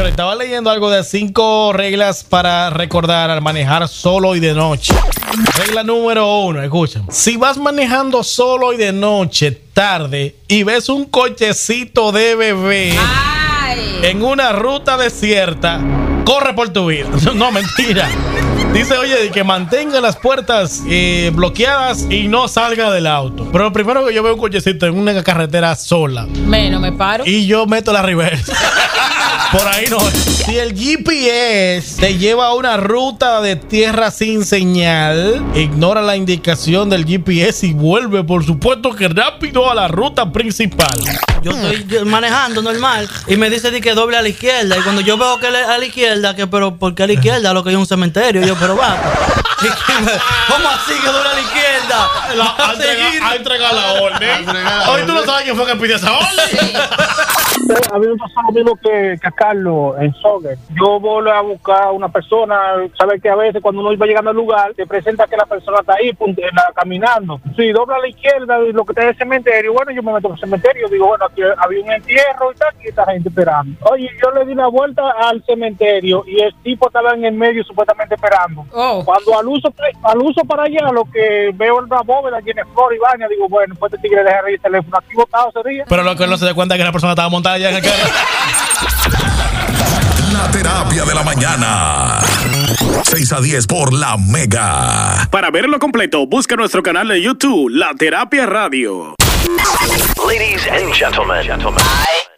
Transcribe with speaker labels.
Speaker 1: Señor, estaba leyendo algo de 5 reglas para recordar al manejar solo y de noche. Regla número 1, escuchen. Si vas manejando solo y de noche, tarde, y ves un cochecito de bebé en una ruta desierta, corre por tu vida. No, mentira. Dice, oye, que mantenga las puertas bloqueadas y no salga del auto. Pero lo primero que yo veo un cochecito en una carretera sola.
Speaker 2: Menos me paro.
Speaker 1: Y yo meto la reversa. Por ahí no. Si el GPS te lleva a una ruta de tierra sin señal, ignora la indicación del GPS y vuelve, por supuesto, que rápido a la ruta principal.
Speaker 3: Yo estoy manejando normal y me dice que doble a la izquierda. Y cuando yo veo que a la izquierda, que pero ¿por qué a la izquierda? Lo que hay un cementerio. Y yo, pero va. ¿Cómo así que doble a la izquierda?
Speaker 1: A entregar la orden. Hoy tú no sabes quién fue que pidió esa orden.
Speaker 4: A mí me pasó lo mismo que a Carlos en Soger. Yo voy a buscar a una persona, sabes que a veces cuando uno va llegando al lugar, te presenta que la persona está ahí caminando. Si dobla a la izquierda y lo que está en el cementerio, bueno, yo me meto en el cementerio, digo, bueno, aquí había un entierro y tal, y esta gente esperando. Oye, yo le di una vuelta al cementerio y el tipo estaba en el medio supuestamente esperando. Cuando al uso para allá, lo que veo en la bóveda llena de flor y baña, digo, bueno, pues este tigre deja el teléfono aquí botado ese día.
Speaker 1: Pero lo que él no se da cuenta es que la persona estaba montada allá en el carro.
Speaker 5: La terapia de la mañana. 6 a 10 por La Mega.
Speaker 6: Para verlo completo, busca nuestro canal de YouTube, La Terapia Radio.
Speaker 7: Ladies and gentlemen,